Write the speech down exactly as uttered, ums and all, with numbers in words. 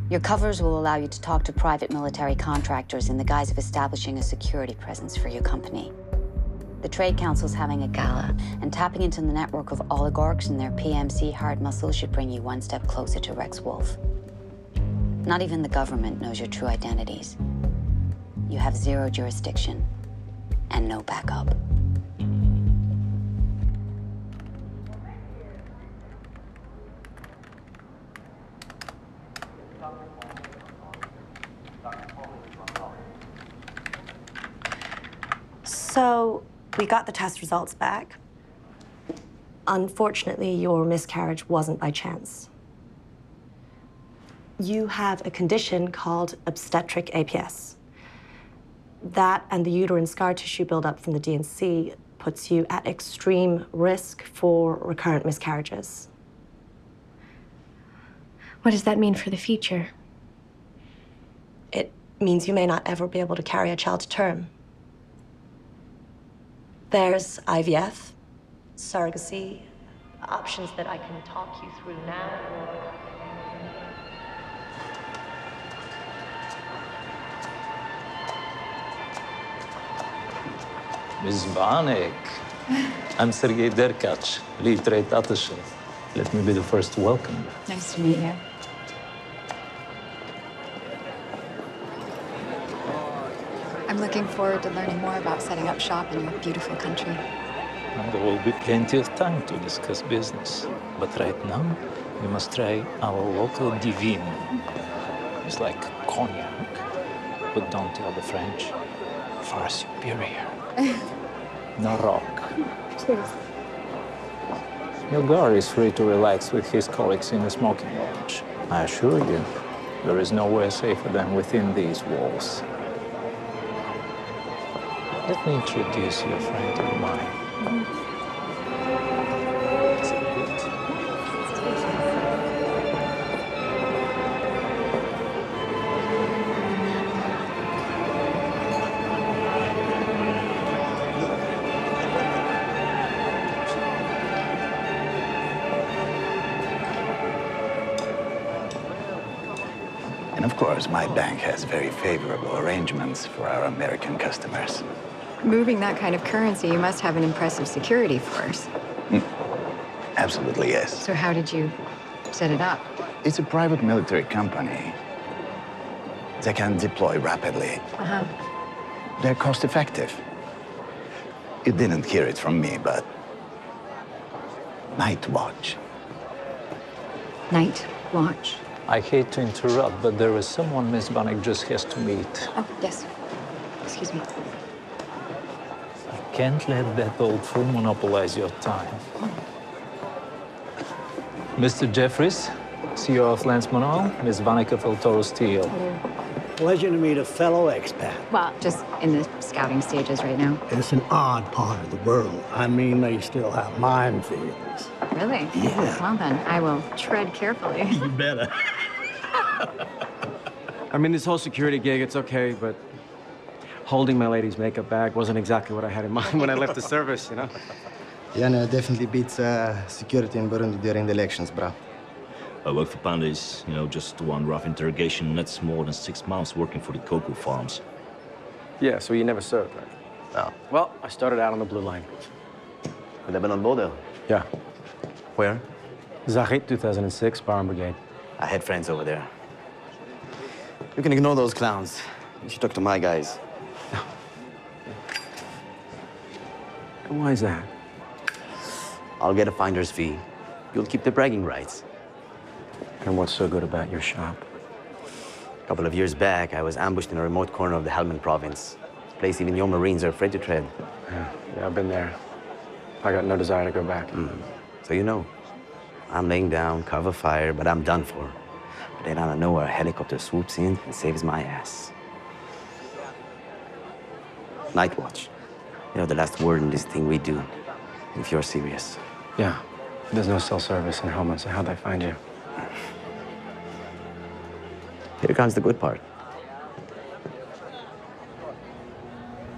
Your covers will allow you to talk to private military contractors in the guise of establishing a security presence for your company. The Trade Council's having a gala, and tapping into the network of oligarchs and their P M C hard muscle should bring you one step closer to Rex Wolf. Not even the government knows your true identities. You have zero jurisdiction and no backup. So, we got the test results back. Unfortunately, your miscarriage wasn't by chance. You have a condition called obstetric A P S. That and the uterine scar tissue buildup from the D N C puts you at extreme risk for recurrent miscarriages. What does that mean for the future? It means you may not ever be able to carry a child to term. There's I V F, surrogacy, options that I can talk you through now. Miz Vanek, I'm Sergei Derkach, lead trade attaché. Let me be the first to welcome you. Nice to meet you. I'm looking forward to learning more about setting up shop in your beautiful country. And there will be plenty of time to discuss business. But right now, you must try our local divine. It's like cognac, but don't tell the French. Far superior. No rock. Cheers. Milgar is free to relax with his colleagues in the smoking lounge. I assure you, there is nowhere safer than within these walls. Let me introduce you a friend of mine. Mm-hmm. Is it good? And of course, my bank has very favorable arrangements for our American customers. Moving that kind of currency, you must have an impressive security force. Mm. Absolutely, yes. So how did you set it up? It's a private military company. They can deploy rapidly. Uh-huh. They're cost-effective. You didn't hear it from me, but Night Watch. Night Watch. I hate to interrupt, but there is someone Miss Vanek just has to meet. Oh, yes. Excuse me. Can't let that old fool monopolize your time. Mister Jeffries, C E O of Lance Monal, Miss Vanek of El Toro Steel. Hello. Pleasure to meet a fellow expat. Well, just in the scouting stages right now. It's an odd part of the world. I mean, they still have minefields. Really? Yeah. Well then, I will tread carefully. You better. I mean, this whole security gig, it's okay, but holding my lady's makeup bag wasn't exactly what I had in mind when I left the service, you know? Yeah, no, definitely beats uh, security in Burundi during the elections, bro. I work for Pandays, you know, just one rough interrogation. That's more than six months working for the cocoa farms. Yeah, so you never served, right? No. Well, I started out on the blue line. Have you been on board? Yeah. Where? Zahit, two thousand six, Bar and Brigade. I had friends over there. You can ignore those clowns. You should talk to my guys. Why is that? I'll get a finder's fee. You'll keep the bragging rights. And what's so good about your shop? A couple of years back, I was ambushed in a remote corner of the Helmand province. A place even your Marines are afraid to tread. Yeah, yeah, I've been there. I got no desire to go back. Mm. So you know, I'm laying down, cover fire, but I'm done for. But then out of nowhere, a helicopter swoops in and saves my ass. Night Watch. You know, the last word in this thing we do, if you're serious. Yeah. There's no cell service in Helmand, so how'd they find you? Here comes the good part.